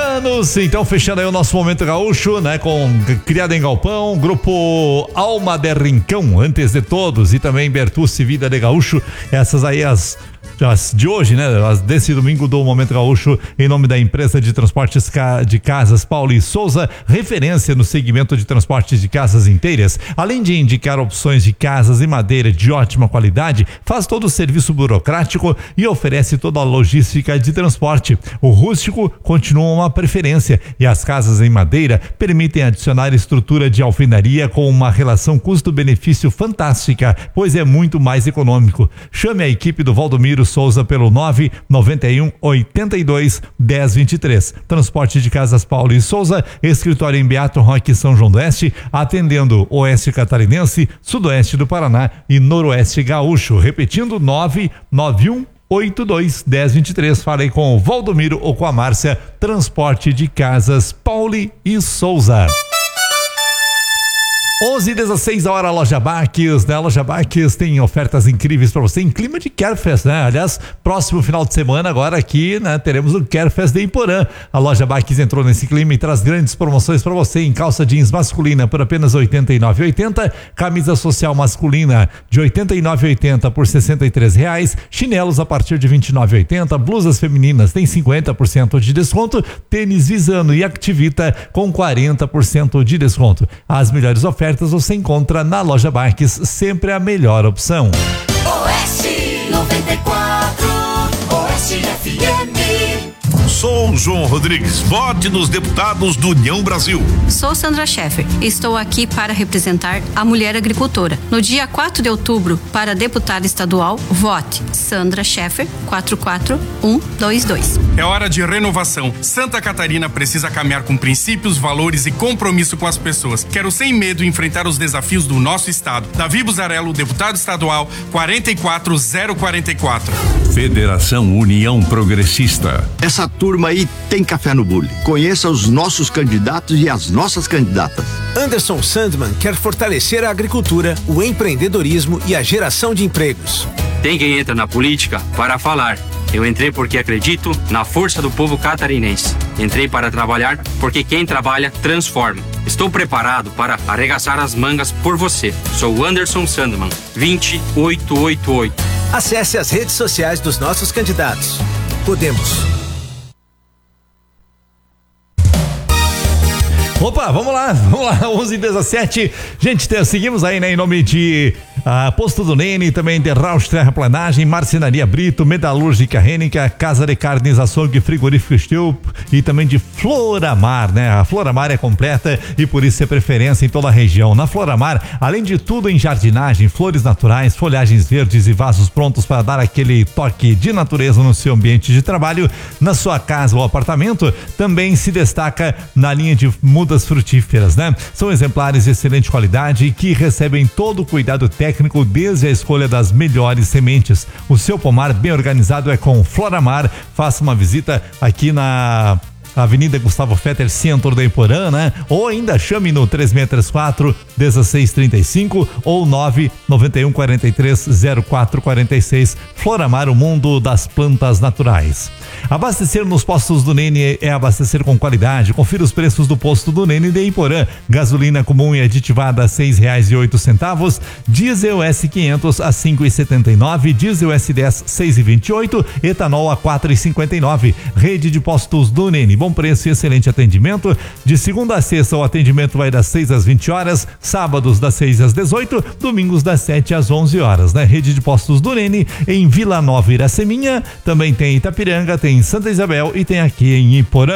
anos. Então, fechando aí o nosso Momento Gaúcho, né? Com Criada em Galpão, grupo Alma de Rincão, antes de todos, e também Bertucci Vida de Gaúcho. Essas aí as de hoje, né? Desse domingo do Momento Gaúcho, em nome da empresa de transportes de casas Paulo e Souza, referência no segmento de transportes de casas inteiras. Além de indicar opções de casas em madeira de ótima qualidade, faz todo o serviço burocrático e oferece toda a logística de transporte. O rústico continua uma preferência e as casas em madeira permitem adicionar estrutura de alvenaria com uma relação custo-benefício fantástica, pois é muito mais econômico. Chame a equipe do Valdomiro Souza pelo 991 82 1023. Transporte de casas Paulo e Souza, escritório em Beato Roque, São João do Oeste, atendendo Oeste Catarinense, Sudoeste do Paraná e Noroeste Gaúcho. Repetindo, 991 82 1023. Falei com o Valdomiro ou com a Márcia. Transporte de casas Paulo e Souza. 11h16 a hora, Loja Baques, né? Loja Baques tem ofertas incríveis para você em clima de Kerfest, né? Aliás, próximo final de semana agora aqui, né? Teremos o Kerfest de Iporã. A Loja Baques entrou nesse clima e traz grandes promoções para você em calça jeans masculina por apenas R$ 89,80, camisa social masculina de R$ 89,80 por R$ 63,00, chinelos a partir de R$ 29,80, blusas femininas tem 50% de desconto, tênis Visano e Activita com 40% de desconto. As melhores ofertas você encontra na Loja Baques, sempre a melhor opção. Oeste 94, Oeste FM. Sou João Rodrigues, vote nos deputados do União Brasil. Sou Sandra Scheffer, estou aqui para representar a mulher agricultora. No dia 4 de outubro, para deputada estadual, vote Sandra Scheffer 44122. É hora de renovação. Santa Catarina precisa caminhar com princípios, valores e compromisso com as pessoas. Quero sem medo enfrentar os desafios do nosso estado. Davi Buzarello, deputado estadual 44044. Federação União Progressista. Essa turma aí tem café no bule. Conheça os nossos candidatos e as nossas candidatas. Anderson Sandman quer fortalecer a agricultura, o empreendedorismo e a geração de empregos. Tem quem entra na política para falar. Eu entrei porque acredito na força do povo catarinense. Entrei para trabalhar porque quem trabalha transforma. Estou preparado para arregaçar as mangas por você. Sou Anderson Sandman, 20888. Acesse as redes sociais dos nossos candidatos. Podemos. Opa, vamos lá, 11h17. Gente, seguimos aí, né, em nome de Posto do Nene, também de Rausch Terraplanagem, Marcenaria Brito, Metalúrgica Hênica, Casa de Carnes, Açougue, Frigorífico Stilp e também de Floramar, né? A Floramar é completa e por isso é preferência em toda a região. Na Floramar, além de tudo em jardinagem, flores naturais, folhagens verdes e vasos prontos para dar aquele toque de natureza no seu ambiente de trabalho, na sua casa ou apartamento, também se destaca na linha de mudas frutíferas, né? São exemplares de excelente qualidade que recebem todo o cuidado técnico desde a escolha das melhores sementes. O seu pomar bem organizado é com Floramar. Faça uma visita aqui na Avenida Gustavo Fetter, centro da Iporã, né? Ou ainda chame no 3634-1635 ou 991430446. Floramar, o mundo das plantas naturais. Abastecer nos postos do Nene é abastecer com qualidade. Confira os preços do posto do Nene de Iporã. Gasolina comum e aditivada a R$6,08. Diesel S500 a R$5,79. Diesel S10 R$6,28. Etanol a R$4,59. Rede de postos do Nene. Bom preço e excelente atendimento. De segunda a sexta o atendimento vai das 6 às 20 horas. Sábados das 6 às 18. Domingos das 7 às 11 horas, né? Rede de postos do Nene em Vila Nova, Iraceminha. Também tem Itapiranga, tem Santa Isabel e tem aqui em Iporã.